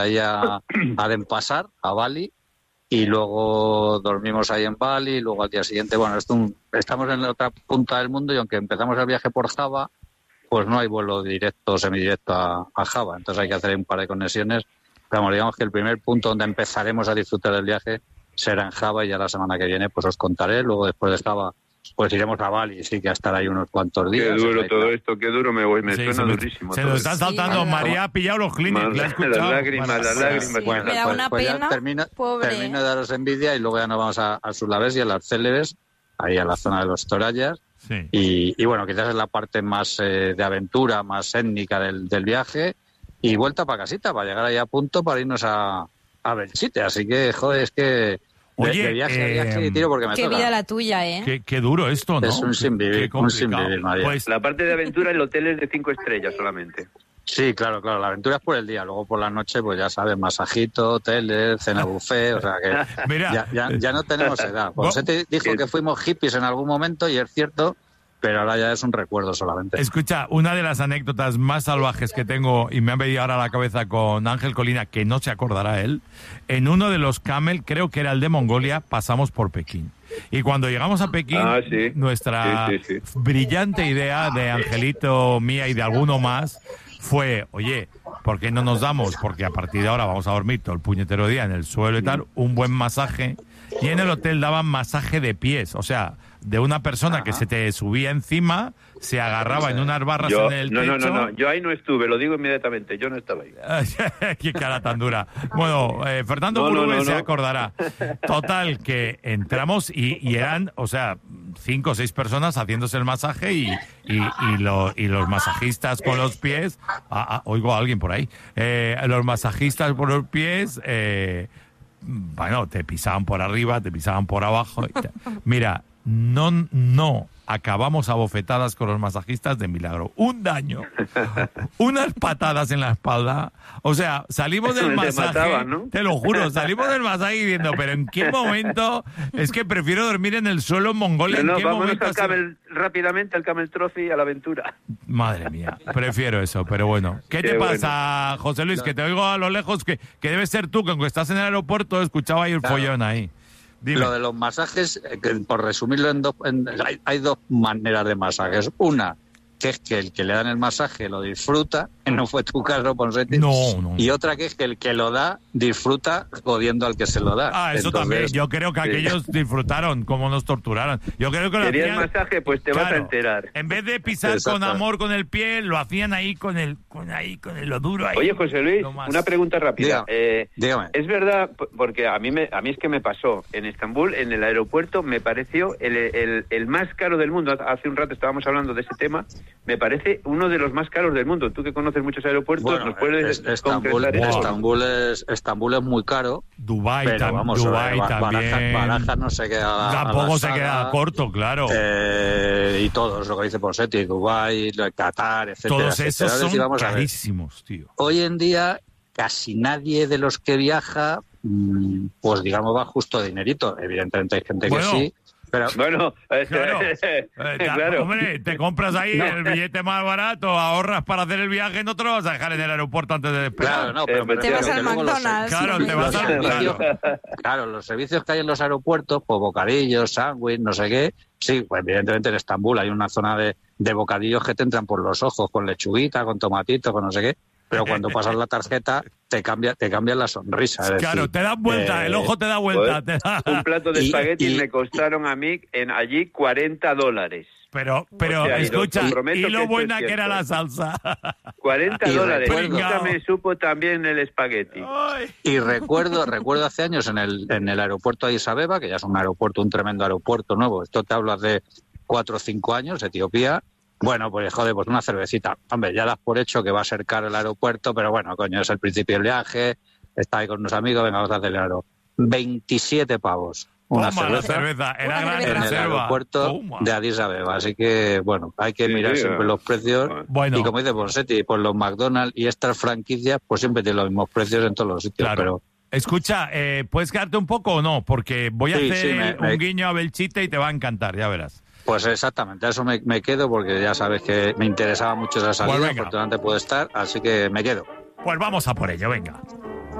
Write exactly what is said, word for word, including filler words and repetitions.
ahí a, a Denpasar, a Bali, y luego dormimos ahí en Bali, y luego al día siguiente, bueno, esto un, estamos en la otra punta del mundo y aunque empezamos el viaje por Java, pues no hay vuelo directo o semidirecto a, a Java, entonces hay que hacer un par de conexiones. Pero bueno, digamos que el primer punto donde empezaremos a disfrutar del viaje será en Java y ya la semana que viene pues os contaré, luego después de Java pues iremos a Bali, sí que a estar ahí unos cuantos días. Qué duro todo esto, qué duro me voy, me sí, suena se durísimo. Se nos están saltando, sí, María ha pillado los clínicos, las lágrimas, las lágrimas. Sí, bueno, me da pues, una pues pena, termino, termino de daros envidia y luego ya nos vamos a, a Sulawesi, a las Célebes, ahí a la zona de los Torayas. Sí. Y, y bueno, quizás es la parte más eh, de aventura, más étnica del, del viaje, y vuelta para casita, para llegar ahí a punto para irnos a, a Belchite. Así que, joder, es que... Oye, de, de viaje eh, a viaje y tiro porque me qué toca. vida la tuya, ¿eh? Qué, qué duro esto, ¿no? Es un sinvivir, un sinvivir, María. Pues la parte de aventura, el hotel es de cinco estrellas solamente. Sí, claro, claro. La aventura es por el día. Luego por la noche, pues ya sabes, masajito, hoteles, cena buffet, o sea que Mira, ya, ya, ya no tenemos edad. Pues se te dijo que fuimos hippies en algún momento y es cierto, pero ahora ya es un recuerdo solamente. Escucha, una de las anécdotas más salvajes que tengo, y me han venido ahora a la cabeza con Ángel Colina, que no se acordará él, en uno de los Camel, creo que era el de Mongolia, pasamos por Pekín. Y cuando llegamos a Pekín, ah, sí. nuestra sí, sí, sí. brillante idea de Angelito, mía y de alguno más fue, oye, ¿por qué no nos damos? Porque a partir de ahora vamos a dormir todo el puñetero día en el suelo y tal, un buen masaje. Y en el hotel daban masaje de pies, o sea, de una persona Ajá. que se te subía encima, se agarraba en unas barras yo, en el no, techo. No, no, no, yo ahí no estuve, lo digo inmediatamente, yo no estaba ahí. Qué cara tan dura. Bueno, eh, Fernando no, no, no, se no. acordará. Total, que entramos y, y eran, o sea, cinco o seis personas haciéndose el masaje y, y, y, lo, y los masajistas con los pies, ah, ah, oigo a alguien por ahí, eh, los masajistas por los pies... Eh, bueno, te pisaban por arriba, te pisaban por abajo. Mira, no, no acabamos a bofetadas con los masajistas de milagro. Un daño, unas patadas en la espalda. O sea, salimos del masaje, mataban, ¿no? Te lo juro, salimos del masaje diciendo, pero ¿en qué momento? Es que prefiero dormir en el suelo en Mongolia. No, no, ¿en qué vámonos momento al camel, rápidamente al Camel Trophy, a la aventura. Madre mía, prefiero eso, pero bueno. ¿Qué, qué te bueno. pasa, José Luis? No. Que te oigo a lo lejos, que, que debes ser tú, que aunque estás en el aeropuerto, escuchaba ahí el claro. follón ahí. Dime. Lo de los masajes, que por resumirlo, en dos, en, hay, hay dos maneras de masajes. Una, que es que el que le dan el masaje lo disfruta, que no fue tu caso, Ponseti. No, no. Y otra que es que el que lo da disfruta jodiendo al que se lo da. Ah, eso Entonces, también. Yo creo que sí. aquellos disfrutaron como nos torturaron. Yo creo que lo ¿Querías hacían... masaje? Pues te claro, vas a enterar. En vez de pisar con amor con el pie, lo hacían ahí con el, con ahí, con el, lo duro ahí. Oye, José Luis, una pregunta rápida. Dígame. Eh, Dígame. Es verdad, porque a mí me, a mí es que me pasó en Estambul, en el aeropuerto, me pareció el, el, el más caro del mundo. Hace un rato estábamos hablando de ese tema. Me parece uno de los más caros del mundo. Tú que conoces muchos aeropuertos, bueno, ¿nos puedes es, Estambul, Estambul, es, Estambul es muy caro. Dubái, pero tam, vamos, Dubái eh, también. Barajas, Barajas no se queda. Tampoco se queda corto, claro. Eh, y todos, lo que dice Ponseti, Dubái, Qatar, etcétera. Todos esos etcétera. son carísimos, tío. Hoy en día, casi nadie de los que viaja, pues digamos, va justo de dinerito. Evidentemente hay gente bueno. que sí. Pero, bueno, claro, eh, claro. Hombre, te compras ahí no. el billete más barato, ahorras para hacer el viaje, no te lo vas a dejar en el aeropuerto antes de despegar. Claro, no, pero eh, te vas al McDonald's. Claro, sí, te vas al claro. claro, los servicios que hay en los aeropuertos, pues bocadillos, sándwich, no sé qué. Sí, pues evidentemente en Estambul hay una zona de, de bocadillos que te entran por los ojos, con lechuguita, con tomatito, con no sé qué. Pero cuando pasas la tarjeta, te cambia, te cambian la sonrisa. Es claro, decir, te das vuelta, eh, el ojo te da vuelta. Te da... Un plato de espagueti y, y... me costaron a mí en allí cuarenta dólares. Pero, pero, o sea, escucha, y, y lo buena que, que era la salsa. cuarenta dólares. Nunca me supo también el espagueti. Ay. Y recuerdo, recuerdo hace años en el, en el aeropuerto de Addis Abeba, que ya es un aeropuerto, un tremendo aeropuerto nuevo. Esto te hablo hace cuatro o cinco años, Etiopía. Bueno, pues joder, pues una cervecita. Hombre, ya das por hecho que va a ser caro el aeropuerto, pero bueno, coño, es el principio del viaje, está ahí con unos amigos, venga, vamos a acelerarlo. veintisiete pavos. Una Toma cerveza, la cerveza, era una gran en reserva. el aeropuerto Toma. de Addis Abeba. Así que, bueno, hay que sí, mirar sí, siempre los precios. Bueno. Y como dice Ponseti, pues los McDonald's y estas franquicias, pues siempre tienen los mismos precios en todos los sitios. Claro. Pero escucha, eh, ¿puedes quedarte un poco o no? Porque voy a sí, hacer sí, me, un me... guiño a Belchite y te va a encantar, ya verás. Pues exactamente, a eso me, me quedo porque ya sabes que me interesaba mucho esa salida, pues afortunadamente puedo estar, así que me quedo. Pues vamos a por ello, venga.